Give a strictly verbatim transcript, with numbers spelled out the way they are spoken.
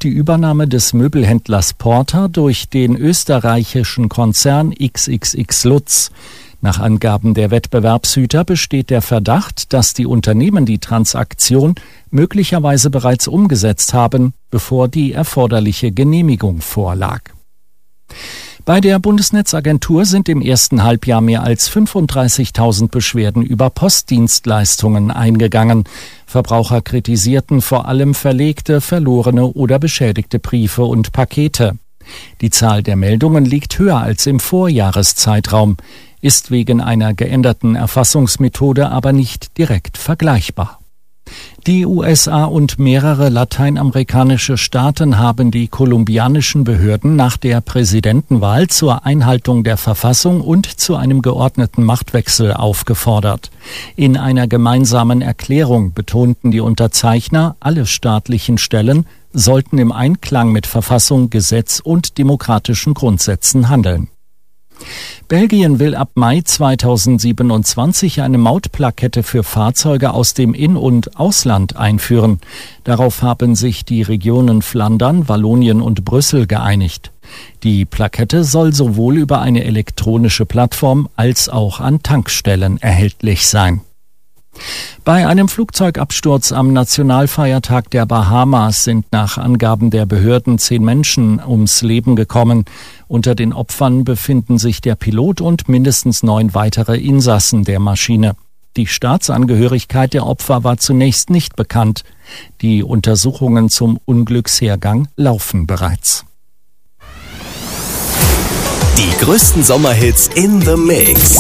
die Übernahme des Möbelhändlers Porter durch den österreichischen Konzern X X X Lutz. Nach Angaben der Wettbewerbshüter besteht der Verdacht, dass die Unternehmen die Transaktion möglicherweise bereits umgesetzt haben, bevor die erforderliche Genehmigung vorlag. Bei der Bundesnetzagentur sind im ersten Halbjahr mehr als fünfunddreißigtausend Beschwerden über Postdienstleistungen eingegangen. Verbraucher kritisierten vor allem verlegte, verlorene oder beschädigte Briefe und Pakete. Die Zahl der Meldungen liegt höher als im Vorjahreszeitraum, ist wegen einer geänderten Erfassungsmethode aber nicht direkt vergleichbar. Die U S A und mehrere lateinamerikanische Staaten haben die kolumbianischen Behörden nach der Präsidentenwahl zur Einhaltung der Verfassung und zu einem geordneten Machtwechsel aufgefordert. In einer gemeinsamen Erklärung betonten die Unterzeichner, alle staatlichen Stellen sollten im Einklang mit Verfassung, Gesetz und demokratischen Grundsätzen handeln. Belgien will ab Mai zweitausendsiebenundzwanzig eine Mautplakette für Fahrzeuge aus dem In- und Ausland einführen. Darauf haben sich die Regionen Flandern, Wallonien und Brüssel geeinigt. Die Plakette soll sowohl über eine elektronische Plattform als auch an Tankstellen erhältlich sein. Bei einem Flugzeugabsturz am Nationalfeiertag der Bahamas sind nach Angaben der Behörden zehn Menschen ums Leben gekommen. Unter den Opfern befinden sich der Pilot und mindestens neun weitere Insassen der Maschine. Die Staatsangehörigkeit der Opfer war zunächst nicht bekannt. Die Untersuchungen zum Unglückshergang laufen bereits. Die größten Sommerhits in the Mix.